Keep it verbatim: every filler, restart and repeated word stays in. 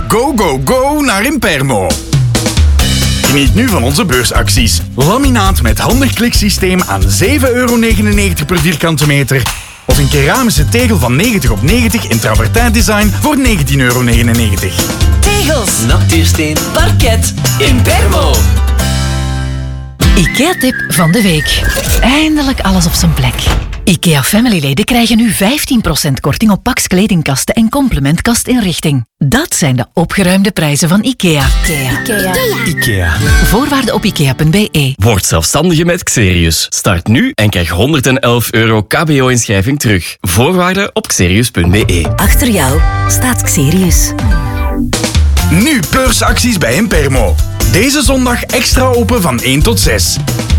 Go, go, go naar Impermo. Geniet nu van onze beursacties. Laminaat met handig kliksysteem aan zeven euro negenennegentig per vierkante meter. Of een keramische tegel van negentig op negentig in travertijn design voor negentien euro negenennegentig. Tegels, natuursteen, parket, Impermo. IKEA-tip van de week. Eindelijk alles op zijn plek. IKEA Family-leden krijgen nu vijftien procent korting op Pax kledingkasten en complementkastinrichting. Dat zijn de opgeruimde prijzen van IKEA. IKEA. IKEA. IKEA. Voorwaarden op ikea punt be. Word zelfstandige met Xerius. Start nu en krijg honderdelf euro K B O-inschrijving terug. Voorwaarden op xerius punt be. Achter jou staat Xerius. Nu beursacties bij Impermo. Deze zondag extra open van één tot zes.